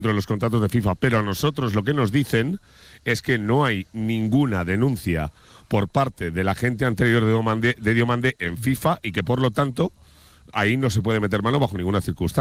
de los contratos de FIFA, pero a nosotros lo que nos dicen es que no hay ninguna denuncia por parte del agente anterior de Diomande en FIFA y que por lo tanto ahí no se puede meter mano bajo ninguna circunstancia.